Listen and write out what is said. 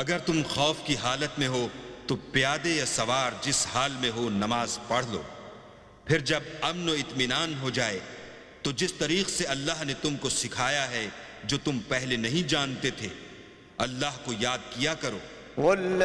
अगर तुम खौफ की हालत में हो तो प्यादे या सवार जिस हाल में हो नमाज पढ़ लो। फिर जब अमन व इत्मीनान हो जाए तो जिस तरीक से अल्लाह ने तुमको सिखाया है, जो तुम पहले नहीं जानते थे, अल्लाह को याद किया करो।